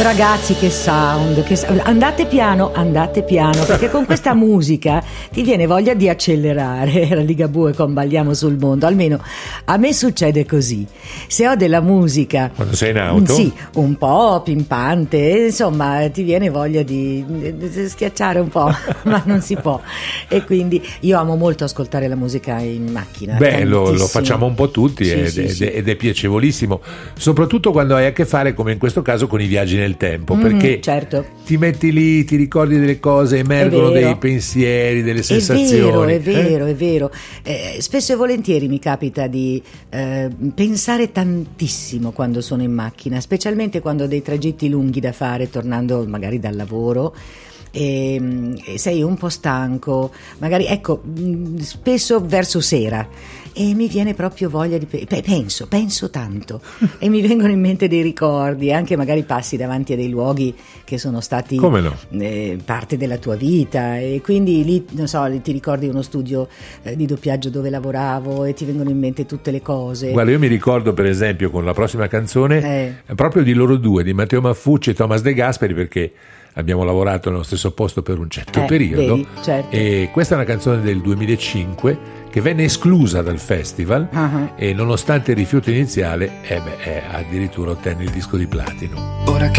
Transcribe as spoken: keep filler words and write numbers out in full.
Ragazzi, che sound, che sound. Andate piano, andate piano, perché con questa musica ti viene voglia di accelerare. Era Ligabue con Balliamo sul mondo. Almeno a me succede così. Se ho della musica, quando sei in auto, sì, un po' pimpante, insomma, ti viene voglia di, di schiacciare un po', ma non si può. E quindi io amo molto ascoltare la musica in macchina. Beh, lo, lo facciamo un po' tutti, sì, ed, sì, ed, sì. ed è piacevolissimo, soprattutto quando hai a che fare, come in questo caso, con i viaggi nel tempo, Mm, perché certo. ti metti lì, ti ricordi delle cose, emergono È vero. dei pensieri, delle È sensazioni. vero, è vero, eh? è vero. Eh, spesso e volentieri mi capita di eh, pensare tantissimo quando sono in macchina, specialmente quando ho dei tragitti lunghi da fare, tornando magari dal lavoro. E, e sei un po' stanco, magari, ecco, mh, spesso verso sera, e mi viene proprio voglia di pe- penso, penso tanto e mi vengono in mente dei ricordi, anche magari passi davanti a dei luoghi che sono stati Come no? eh, parte della tua vita, e quindi lì, non so, ti ricordi uno studio eh, di doppiaggio dove lavoravo e ti vengono in mente tutte le cose. Guarda, io mi ricordo per esempio con la prossima canzone Eh. proprio di loro due, di Matteo Maffucci e Thomas De Gasperi, perché abbiamo lavorato nello stesso posto per un certo Eh, periodo, vedi, certo. e questa è una canzone del duemilacinque che venne esclusa dal festival Uh-huh. e nonostante il rifiuto iniziale eh beh, eh, addirittura ottenne il disco di platino. Ora che